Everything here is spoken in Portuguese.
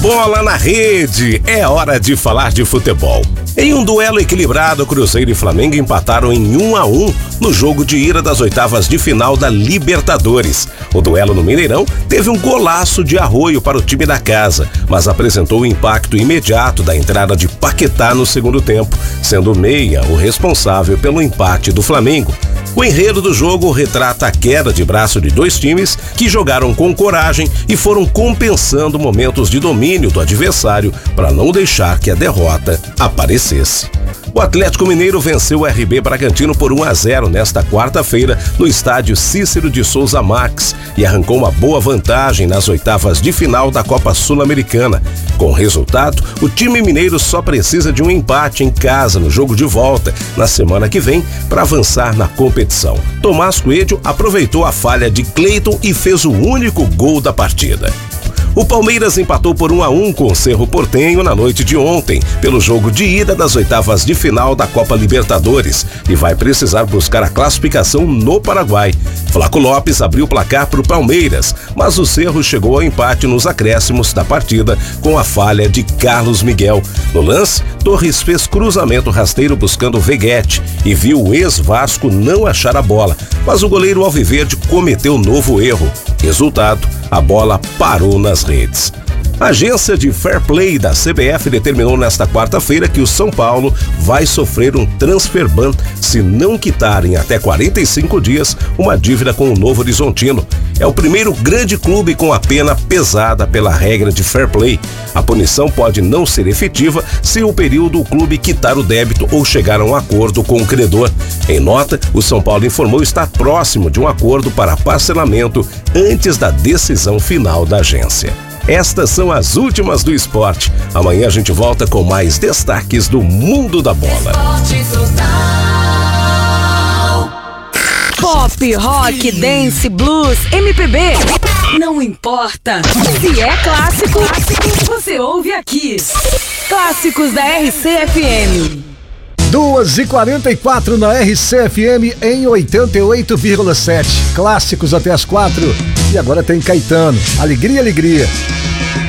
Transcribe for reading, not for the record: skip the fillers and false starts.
Bola na rede, é hora de falar de futebol. Em um duelo equilibrado, Cruzeiro e Flamengo empataram em 1-1 no jogo de ida das oitavas de final da Libertadores. O duelo no Mineirão teve um golaço de Arroio para o time da casa, mas apresentou o impacto imediato da entrada de Paquetá no segundo tempo, sendo o meia o responsável pelo empate do Flamengo. O enredo do jogo retrata a queda de braço de dois times que jogaram com coragem e foram compensando momentos de domínio do adversário para não deixar que a derrota aparecesse. O Atlético Mineiro venceu o RB Bragantino por 1-0 nesta quarta-feira no estádio Cícero de Souza Marques e arrancou uma boa vantagem nas oitavas de final da Copa Sul-Americana. Com o resultado, o time mineiro só precisa de um empate em casa no jogo de volta na semana que vem para avançar na competição. Tomás Coelho aproveitou a falha de Cleiton e fez o único gol da partida. O Palmeiras empatou por 1-1 com o Cerro Porteño na noite de ontem, pelo jogo de ida das oitavas de final da Copa Libertadores, e vai precisar buscar a classificação no Paraguai. Flaco Lopes abriu o placar para o Palmeiras, mas o Cerro chegou ao empate nos acréscimos da partida com a falha de Carlos Miguel. No lance, Torres fez cruzamento rasteiro buscando Veguete e viu o ex-Vasco não achar a bola, mas o goleiro alviverde cometeu novo erro. Resultado, a bola parou nas redes. A agência de Fair Play da CBF determinou nesta quarta-feira que o São Paulo vai sofrer um transfer ban se não quitarem até 45 dias uma dívida com o Novo Horizontino. É o primeiro grande clube com a pena pesada pela regra de Fair Play. A punição pode não ser efetiva se o período o clube quitar o débito ou chegar a um acordo com o credor. Em nota, o São Paulo informou estar próximo de um acordo para parcelamento antes da decisão final da agência. Estas são as últimas do esporte. Amanhã a gente volta com mais destaques do mundo da bola. Pop, rock, dance, blues, MPB. Não importa. Se é clássico, você ouve aqui. Clássicos da RCFM. 2h44 na RCFM em 88,7. Clássicos até as 4. E agora tem Caetano. Alegria, alegria.